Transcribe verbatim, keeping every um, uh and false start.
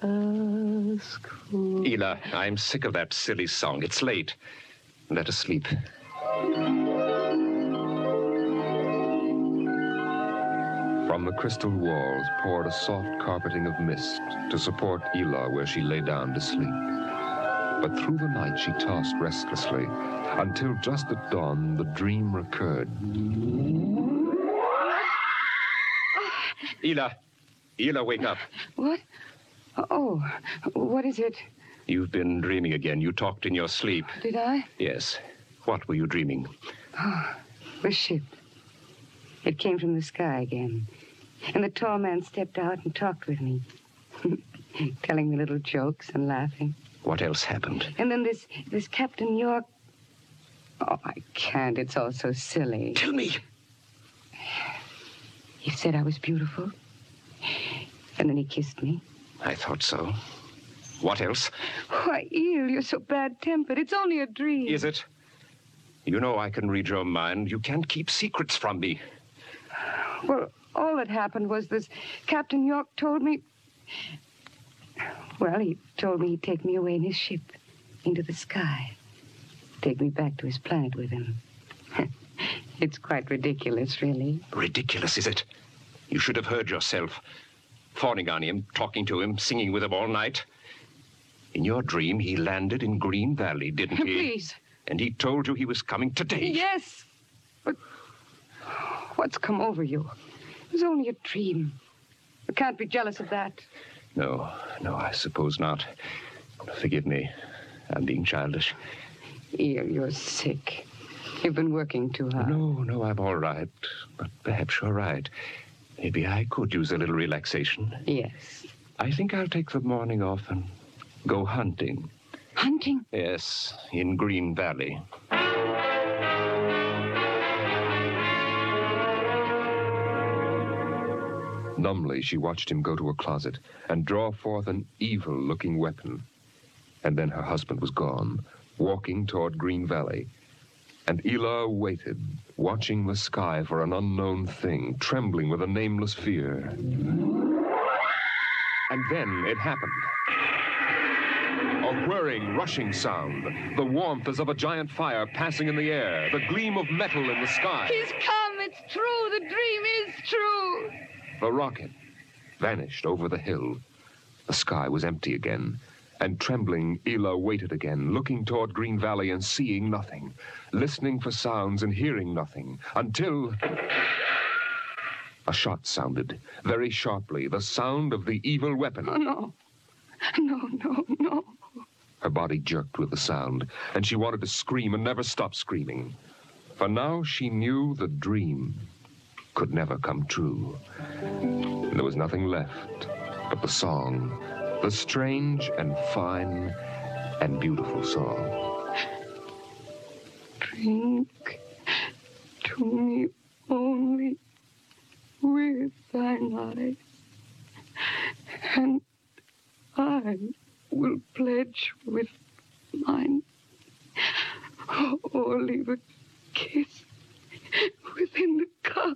ask for... Ela, I'm sick of that silly song. It's late. Let us sleep. From the crystal walls poured a soft carpeting of mist to support Ela where she lay down to sleep. But through the night she tossed restlessly until just at dawn the dream recurred. Ela, Ela, wake up. What? Oh, what is it? You've been dreaming again. You talked in your sleep. Did I? Yes. What were you dreaming? Oh, the ship. It came from the sky again. And the tall man stepped out and talked with me, telling me little jokes and laughing. What else happened? And then this, this Captain York... Oh, I can't. It's all so silly. Tell me. He said I was beautiful. And then he kissed me. I thought so. What else? Why, Eel, you're so bad-tempered. It's only a dream. Is it? You know I can read your mind. You can't keep secrets from me. Well, all that happened was this Captain York told me... Well, he told me he'd take me away in his ship into the sky. Take me back to his planet with him. It's quite ridiculous, really. Ridiculous, is it? You should have heard yourself. Fawning on him, talking to him, singing with him all night. In your dream, he landed in Green Valley, didn't he? Please. And he told you he was coming today. Yes. But what's come over you? It was only a dream. You can't be jealous of that. No, no, I suppose not. Forgive me. I'm being childish. Eel, you're sick. You've been working too hard. No, no, I'm all right. But perhaps you're right. Maybe I could use a little relaxation. Yes. I think I'll take the morning off and go hunting. Hunting? Yes, in Green Valley. Numbly, she watched him go to a closet and draw forth an evil-looking weapon. And then her husband was gone, walking toward Green Valley. And Ela waited, watching the sky for an unknown thing, trembling with a nameless fear. And then it happened. A whirring, rushing sound, the warmth as of a giant fire passing in the air, the gleam of metal in the sky. He's come, it's true, the dream is true. The rocket vanished over the hill. The sky was empty again. And trembling, Ela waited again, looking toward Green Valley and seeing nothing, listening for sounds and hearing nothing, until a shot sounded, very sharply, the sound of the evil weapon. Oh, no. No, no, no. Her body jerked with the sound, and she wanted to scream and never stop screaming. For now she knew the dream could never come true. And there was nothing left but the song, the strange and fine and beautiful song. Drink to me only with thine eyes, and I will pledge with mine, or leave a kiss within the cup.